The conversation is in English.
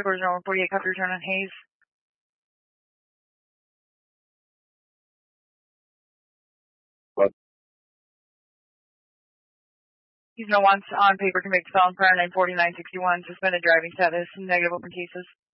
Headquarters 148, copy return on Hayes. What? He's no wants on paper convicted felon prior 94961, suspended driving status, negative open cases.